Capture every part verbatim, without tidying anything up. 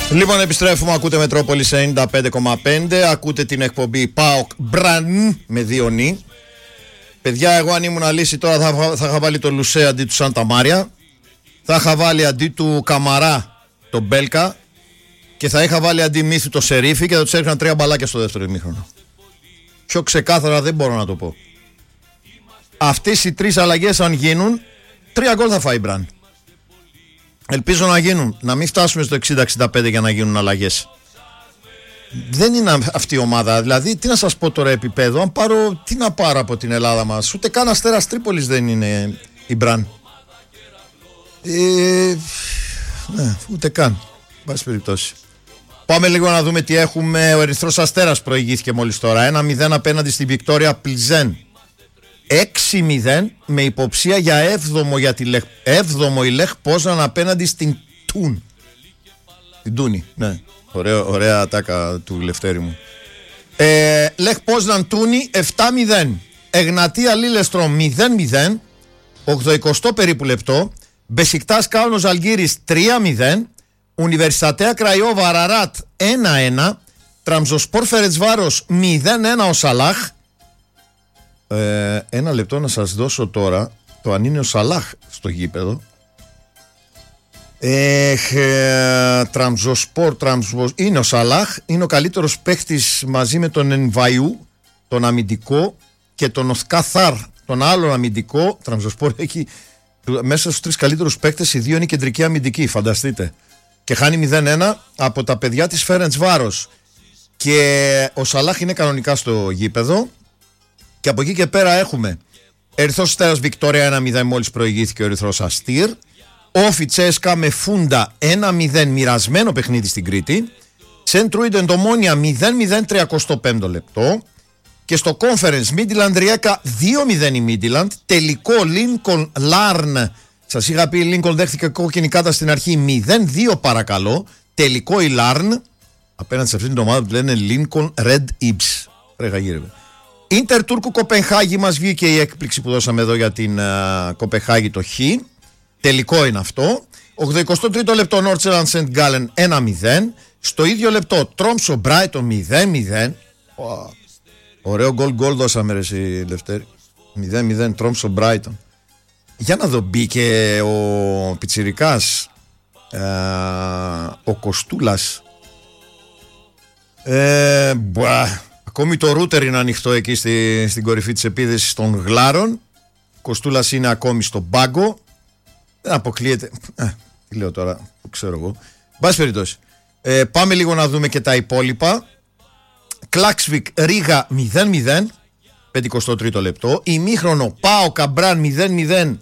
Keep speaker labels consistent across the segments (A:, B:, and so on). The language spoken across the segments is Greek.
A: Λοιπόν, επιστρέφουμε. Ακούτε Μετρόπολης ενενήντα πέντε κόμμα πέντε. Ακούτε την εκπομπή ΠΑΟΚ Μπραν με δύο νι. Παιδιά, εγώ αν ήμουν λύση τώρα θα, θα είχα βάλει το Λουσέ αντί του Σάντα Μάρια. Θα είχα βάλει αντί του Καμαρά τον Μπέλκα. Και θα είχα βάλει αντί Μύθου το Σερίφι και θα τους έριχναν τρία μπαλάκια στο δεύτερο ημίχρονο. Πιο ξεκάθαρα δεν μπορώ να το πω. Αυτές οι τρεις αλλαγές αν γίνουν, τρία γκολ θα φάει Μπραν. Ελπίζω να γίνουν. Να μην φτάσουμε στο εξήντα εξήντα πέντε για να γίνουν αλλαγές. Δεν είναι αυτή η ομάδα. Δηλαδή, τι να σας πω τώρα επίπεδο. Αν πάρω, τι να πάρω από την Ελλάδα μας. Ούτε καν Αστέρας Τρίπολης δεν είναι η Μπραν. Ε, ναι, ούτε καν. Βάση περιπτώσει. Πάμε λίγο να δούμε τι έχουμε. Ο Ερυθρός Αστέρας προηγήθηκε μόλις τώρα. ένα μηδέν απέναντι στην Βικτόρια Πλιζέν. έξι μηδέν με υποψία για έβδομο, για τη Λεχ, έβδομο η Λεχ Πόζναν απέναντι στην Τούν. Την Τούνη, ναι. Ωραία, ωραία ατάκα του Λευτέρη μου. Ε, Λεχ Πόζναν Τούνη επτά μηδέν. Εγνατία Λίλεστρο μηδέν μηδέν. ογδοηκοστό περίπου λεπτό. Μπεσικτάς Κάουνος Αλγύρης τρία μηδέν. Ουνιβερσιτατέα Κραϊόβα Αραράτ ένα ένα. Τραμζοσπόρ Φερετσβάρος μηδέν ένα ο Σαλάχ. Ε, ένα λεπτό να σας δώσω τώρα το αν είναι ο Σαλάχ στο γήπεδο. Ε, ε, Τραμζοσπόρ Τραμζοσπόρ είναι ο Σαλάχ. Είναι ο καλύτερος παίχτης μαζί με τον Ενβαϊού, τον αμυντικό, και τον Οθκάθαρ, τον άλλο αμυντικό. Τραμζοσπόρ έχει μέσα στους τρεις καλύτερους παίχτες, οι δύο είναι κεντρικοί αμυντικοί, φανταστείτε. Και χάνει μηδέν ένα από τα παιδιά της Φέρεντσβάρος. Και ο Σαλάχ είναι κανονικά στο γήπεδο. Και από εκεί και πέρα έχουμε Ερυθρός Αστέρας Βικτόρια ένα μηδέν μόλις προηγήθηκε ο Ερυθρός Αστήρ. Όφι Τσέσκα με Φούντα ένα μηδέν, μοιρασμένο παιχνίδι στην Κρήτη. Σεντρούιντ Εντομόνια μηδέν μηδέν τριακοστό πέμπτο λεπτό. Και στο Conference Midland Ριέκα δύο μηδέν η Midland. Τελικό Lincoln Larn. Σας είχα πει η Lincoln δέχθηκε κόκκινη κάρτα στην αρχή, μηδέν δύο παρακαλώ. Τελικό η Larn απέναντι σε αυτήν την ομάδα που λένε Lincoln Red Ibs. Ρέχα γύρευε. Ίντερ Τούρκου Κοπενχάγη, μας βγήκε η έκπληξη που δώσαμε εδώ για την uh, Κοπενχάγη, το Χ. Τελικό είναι αυτό. ογδοηκοστό τρίτο λεπτό Νόρτσελαντ Σεντ Γκάλεν ένα μηδέν. Στο ίδιο λεπτό Τρόμσο Μπράιτον μηδέν μηδέν. Oh, ωραίο γκολ γκολ δώσαμε ρε εσύ Λευτέρη. μηδέν μηδέν Τρόμσο Μπράιτον. Για να δω, μπήκε ο πιτσιρικάς uh, ο Κοστούλας. Ε, μπα. Ακόμη το ρούτερ είναι ανοιχτό εκεί στη, στην κορυφή της επίδεσης των Γλάρων. Κοστούλας είναι ακόμη στον πάγκο. Δεν αποκλείεται. Ε, τι λέω τώρα, το ξέρω εγώ. Μπας περιπτώσει. Ε, πάμε λίγο να δούμε και τα υπόλοιπα. Κλάξβικ Ρίγα μηδέν μηδέν. πενηκοστό τρίτο λεπτό. Ημίχρονο Πάο Καμπράν μηδέν μηδέν.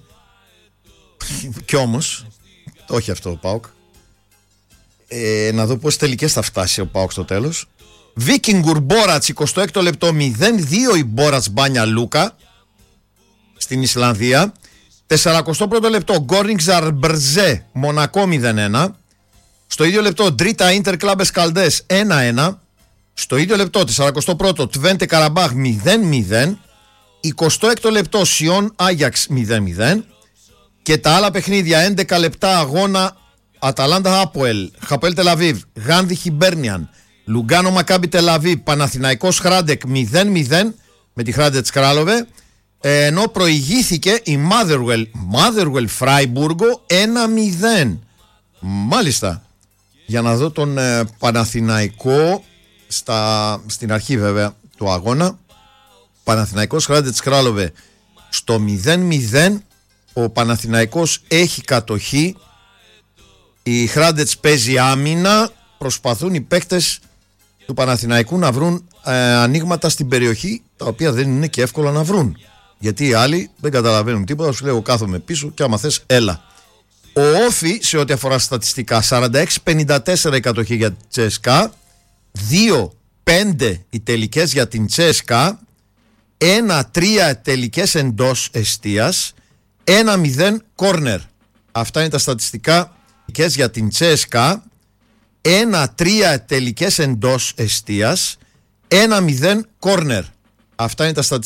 A: Κι όμως, όχι αυτό ο Πάοκ. Ε, να δω πόσες τελικές θα φτάσει ο Πάοκ στο τέλος. Βίκινγκουρ Μπόρατς εικοστό έκτο λεπτό μηδέν δύο η Μπόρατς Μπάνια Λούκα στην Ισλανδία. σαρανταοστό πρώτο λεπτό Γκόρνιγκζαρ Μπρζέ Μονακό μηδέν ένα. Στο ίδιο λεπτό Ντρίτα Ίντερ Κλάμπες Καλντές ένα ένα. Στο ίδιο λεπτό σαρανταοστό πρώτο Τβέντε Καραμπάχ μηδέν μηδέν. εικοστό έκτο λεπτό Σιόν Άγιαξ μηδέν μηδέν. Και τα άλλα παιχνίδια έντεκα λεπτά αγώνα Αταλάντα Χάποελ, Χαπέλ Τελαβίβ, Γάνδη Χιμπέρνιαν, Λουγκάνο Μακάμπι Τελαβίβ, Παναθηναϊκός Χράντεκ μηδέν μηδέν με τη Χράντετς Κράλοβε, ενώ προηγήθηκε η Motherwell, Motherwell Φράιμπουργκο ένα μηδέν. Μάλιστα. Για να δω τον ε, Παναθηναϊκό στα, στην αρχή βέβαια του αγώνα. Παναθηναϊκός Χράντετς Κράλοβε στο μηδέν μηδέν. Ο Παναθηναϊκός έχει κατοχή. Η Χράντετς παίζει άμυνα. Προσπαθούν οι παίκτες του Παναθηναϊκού να βρουν ε, ανοίγματα στην περιοχή, τα οποία δεν είναι και εύκολα να βρουν. Γιατί οι άλλοι δεν καταλαβαίνουν τίποτα. Σου λέω εγώ κάθομαι πίσω και άμα θες έλα. Ο Όφι σε ό,τι αφορά στατιστικά σαράντα έξι πενήντα τέσσερα η κατοχή για την Τσέσκα, δύο πέντε οι τελικές για την Τσέσκα, ένα τρία τελικές εντός εστίας, ένα μηδέν κόρνερ. Αυτά είναι τα στατιστικά για την Τσέσκα, ένα τρία τελικές εντός εστίας, ένα μηδέν κόρνερ. Αυτά είναι τα στατιστικά